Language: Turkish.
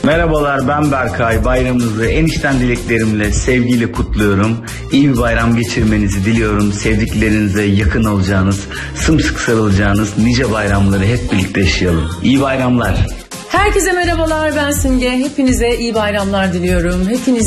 Merhabalar, ben Berkay. Bayramınızı en içten dileklerimle sevgiyle kutluyorum. İyi bir bayram geçirmenizi diliyorum. Sevdiklerinize yakın olacağınız, sımsıkı sarılacağınız nice bayramları hep birlikte yaşayalım. İyi bayramlar. Herkese merhabalar, ben Simge. Hepinize iyi bayramlar diliyorum. Hepinizi